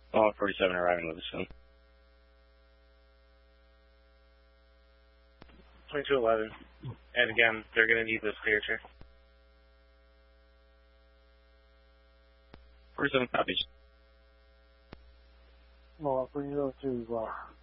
Oh, 47 arriving with us soon. 2211. And again, they're going to need this clear. 47 copies. Well, I'll bring you up to